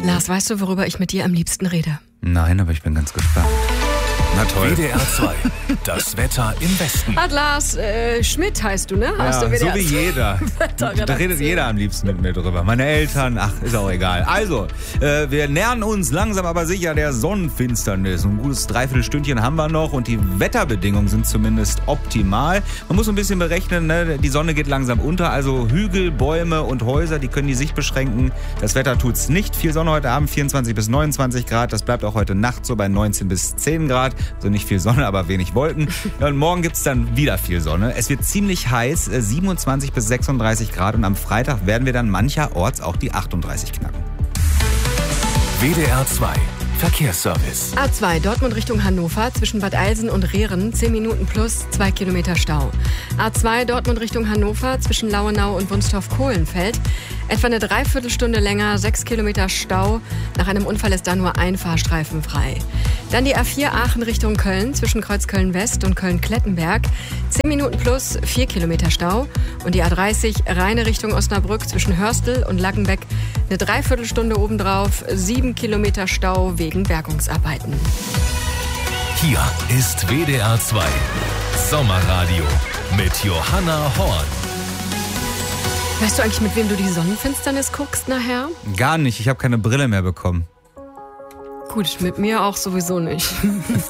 Lars, weißt du, worüber ich mit dir am liebsten rede? Nein, aber ich bin ganz gespannt. Na toll. WDR 2, das Wetter im Westen. Lars Schmidt heißt du, ne? Ja, so wie jeder. Da redet jeder am liebsten mit mir drüber. Meine Eltern, ist auch egal. Also, wir nähern uns langsam aber sicher der Sonnenfinsternis. Ein gutes Dreiviertelstündchen haben wir noch und die Wetterbedingungen sind zumindest optimal. Man muss ein bisschen berechnen, ne? Die Sonne geht langsam unter, also Hügel, Bäume und Häuser, die können die Sicht beschränken. Das Wetter tut's nicht. Viel Sonne heute Abend, 24 bis 29 Grad. Das bleibt auch heute Nacht so bei 19 bis 10 Grad. Also nicht viel Sonne, aber wenig Wolken. Ja, und morgen gibt's dann wieder viel Sonne. Es wird ziemlich heiß, 27 bis 36 Grad. Und am Freitag werden wir dann mancherorts auch die 38 knacken. WDR 2, Verkehrsservice. A2 Dortmund Richtung Hannover zwischen Bad Eilsen und Rehren 10 Minuten plus 2 Kilometer Stau. A2 Dortmund Richtung Hannover zwischen Lauenau und Wunstorf-Kohlenfeld etwa eine Dreiviertelstunde länger, 6 Kilometer Stau. Nach einem Unfall ist da nur ein Fahrstreifen frei. Dann die A4 Aachen Richtung Köln zwischen Kreuzköln West und Köln-Klettenberg 10 Minuten plus 4 Kilometer Stau. Und die A30 Rheine Richtung Osnabrück zwischen Hörstel und Laggenbeck eine Dreiviertelstunde obendrauf, 7 Kilometer Stau wegen Bergungsarbeiten. Hier ist WDR 2 Sommerradio mit Johanna Horn. Weißt du eigentlich, mit wem du die Sonnenfinsternis guckst nachher? Gar nicht, ich habe keine Brille mehr bekommen. Gut, mit mir auch sowieso nicht.